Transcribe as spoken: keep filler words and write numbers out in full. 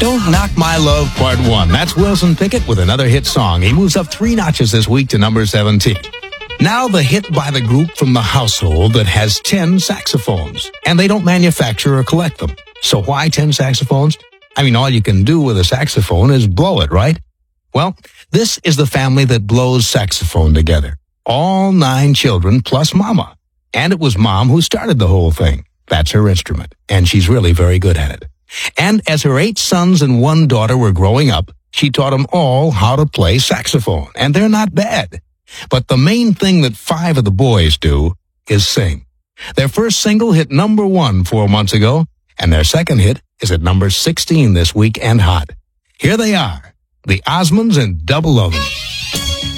Don't Knock My Love Part one. That's Wilson Pickett with another hit song. He moves up three notches this week to number seventeen. Now the hit by the group from the household that has ten saxophones. And they don't manufacture or collect them. So why ten saxophones? I mean, all you can do with a saxophone is blow it, right? Well, this is the family that blows saxophone together. All nine children plus Mama. And it was Mom who started the whole thing. That's her instrument. And she's really very good at it. And as her eight sons and one daughter were growing up, she taught them all how to play saxophone. And they're not bad. But the main thing that five of the boys do is sing. Their first single hit number one four months ago, and their second hit is at number sixteen this week and hot. Here they are, the Osmonds and Double Oven.